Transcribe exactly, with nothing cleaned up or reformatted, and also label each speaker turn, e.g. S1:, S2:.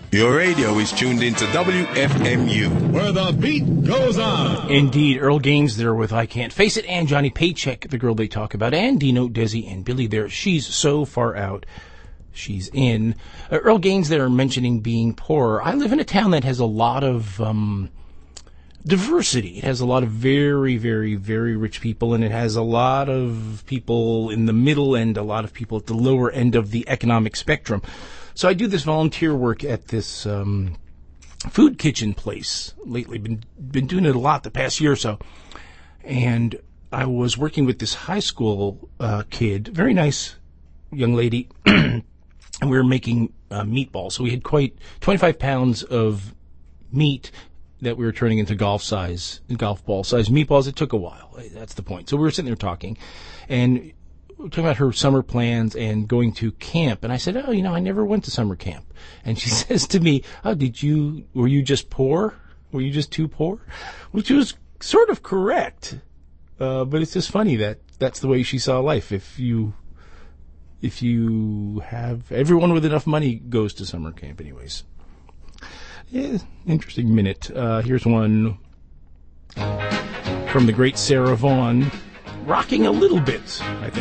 S1: Your radio is tuned into W F M U,
S2: where the beat goes on.
S3: Indeed, Earl Gaines there with I Can't Face It, and Johnny Paycheck, the girl they talk about, and Dino, Desi, and Billy there. She's so far out. She's in. Uh, Earl Gaines there mentioning being poor. I live in a town that has a lot of um, diversity. It has a lot of very, very, very rich people, and it has a lot of people in the middle and a lot of people at the lower end of the economic spectrum. So I do this volunteer work at this um, food kitchen place lately. Been been doing it a lot the past year or so. And I was working with this high school uh, kid, very nice young lady, and we were making uh, meatballs. So we had quite twenty-five pounds of meat that we were turning into golf size, golf ball size meatballs. It took a while. That's the point. So we were sitting there talking, and talking about her summer plans and going to camp. And I said, oh, you know, I never went to summer camp. And she says to me, oh, did you, were you just poor? Were you just too poor? Which was sort of correct. Uh, but it's just funny that that's the way she saw life. If you, if you have, everyone with enough money goes to summer camp anyways. Yeah, interesting minute. Uh, here's one from the great Sarah Vaughan, rocking a little bit, I think.